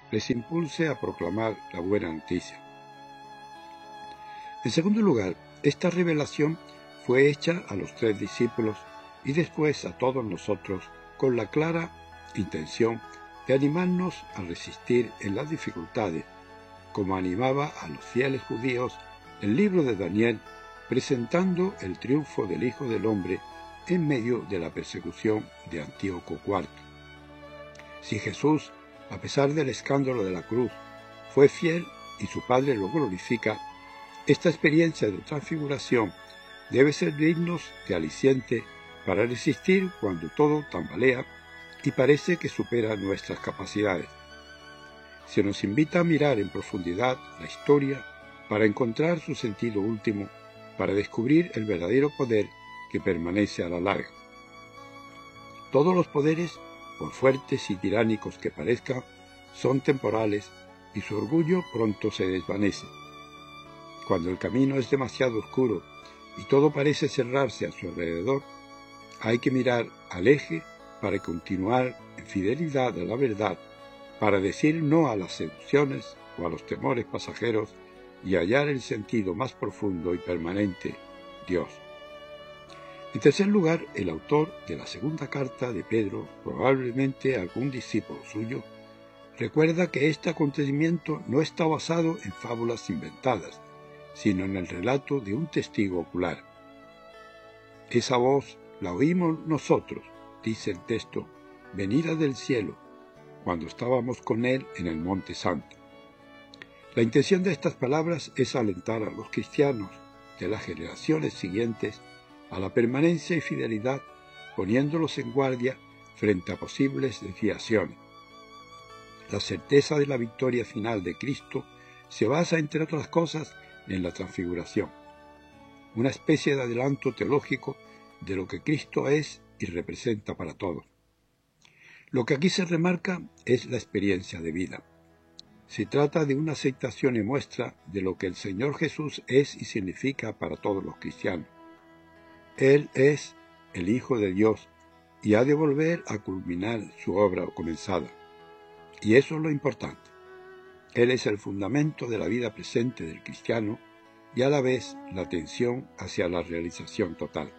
les impulse a proclamar la buena noticia. En segundo lugar, esta revelación fue hecha a los 3 discípulos y después a todos nosotros con la clara intención de animarnos a resistir en las dificultades, como animaba a los fieles judíos el libro de Daniel, presentando el triunfo del Hijo del Hombre en medio de la persecución de Antíoco IV. Si Jesús, a pesar del escándalo de la cruz, fue fiel y su Padre lo glorifica, esta experiencia de transfiguración debe servirnos de aliciente para resistir cuando todo tambalea y parece que supera nuestras capacidades. Se nos invita a mirar en profundidad la historia para encontrar su sentido último, para descubrir el verdadero poder que permanece a la larga. Todos los poderes, por fuertes y tiránicos que parezcan, son temporales y su orgullo pronto se desvanece. Cuando el camino es demasiado oscuro y todo parece cerrarse a su alrededor, hay que mirar al eje para continuar en fidelidad a la verdad, para decir no a las seducciones o a los temores pasajeros y hallar el sentido más profundo y permanente, Dios. En tercer lugar, el autor de la segunda carta de Pedro, probablemente algún discípulo suyo, recuerda que este acontecimiento no está basado en fábulas inventadas, sino en el relato de un testigo ocular. Esa voz la oímos nosotros, dice el texto, venida del cielo, cuando estábamos con él en el Monte Santo. La intención de estas palabras es alentar a los cristianos de las generaciones siguientes a la permanencia y fidelidad, poniéndolos en guardia frente a posibles desviaciones. La certeza de la victoria final de Cristo se basa, entre otras cosas, en la transfiguración, una especie de adelanto teológico de lo que Cristo es y representa para todos. Lo que aquí se remarca es la experiencia de vida. Se trata de una aceptación y muestra de lo que el Señor Jesús es y significa para todos los cristianos. Él es el Hijo de Dios y ha de volver a culminar su obra comenzada. Y eso es lo importante. Él es el fundamento de la vida presente del cristiano y a la vez la tensión hacia la realización total.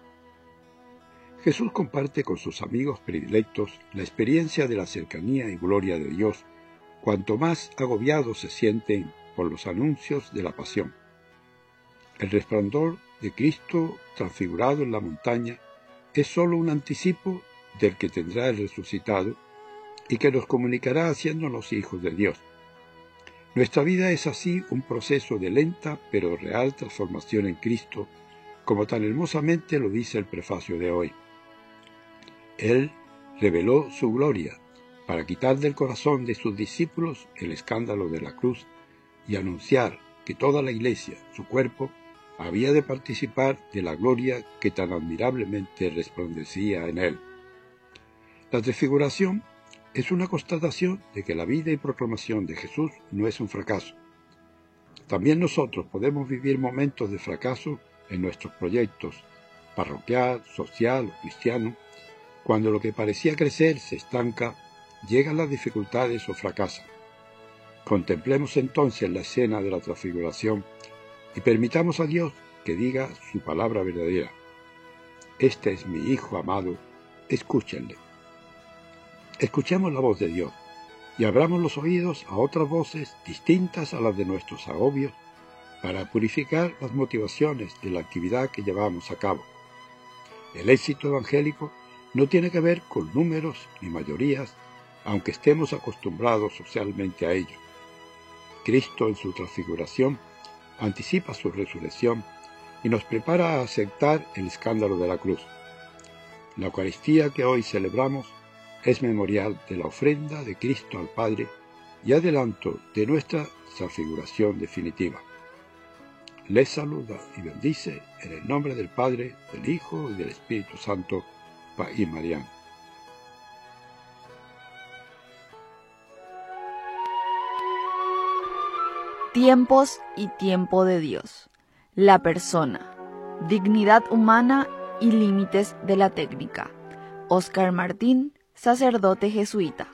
Jesús comparte con sus amigos predilectos la experiencia de la cercanía y gloria de Dios, cuanto más agobiados se sienten por los anuncios de la pasión. El resplandor de Cristo transfigurado en la montaña es sólo un anticipo del que tendrá el resucitado y que nos comunicará haciéndonos hijos de Dios. Nuestra vida es así un proceso de lenta pero real transformación en Cristo, como tan hermosamente lo dice el prefacio de hoy. Él reveló su gloria para quitar del corazón de sus discípulos el escándalo de la cruz y anunciar que toda la Iglesia, su cuerpo, había de participar de la gloria que tan admirablemente resplandecía en él. La transfiguración es una constatación de que la vida y proclamación de Jesús no es un fracaso. También nosotros podemos vivir momentos de fracaso en nuestros proyectos, parroquial, social o cristiano, cuando lo que parecía crecer se estanca, llegan las dificultades o fracasan. Contemplemos entonces la escena de la transfiguración y permitamos a Dios que diga su palabra verdadera. Este es mi Hijo amado, escúchenle. Escuchemos la voz de Dios y abramos los oídos a otras voces distintas a las de nuestros agobios para purificar las motivaciones de la actividad que llevamos a cabo. El éxito evangélico no tiene que ver con números ni mayorías, aunque estemos acostumbrados socialmente a ello. Cristo en su transfiguración anticipa su resurrección y nos prepara a aceptar el escándalo de la cruz. La Eucaristía que hoy celebramos es memorial de la ofrenda de Cristo al Padre y adelanto de nuestra transfiguración definitiva. Les saluda y bendice en el nombre del Padre, del Hijo y del Espíritu Santo, y Mariano. Tiempos y tiempo de Dios. La persona, dignidad humana y límites de la técnica. Óscar Martín, sacerdote jesuita.